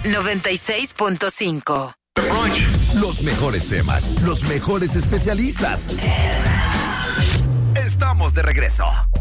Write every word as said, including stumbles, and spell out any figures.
noventa y seis punto cinco. Los mejores temas, los mejores especialistas. Estamos de regreso.